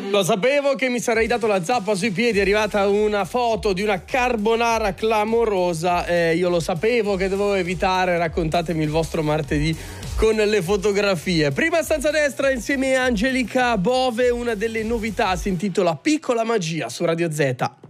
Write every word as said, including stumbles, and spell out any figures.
Lo sapevo che mi sarei dato la zappa sui piedi, è arrivata una foto di una carbonara clamorosa, eh, io lo sapevo che dovevo evitare, raccontatemi il vostro martedì con le fotografie. Prima stanza destra insieme a Angelica Bove, una delle novità si intitola Piccola Magia su Radio Z.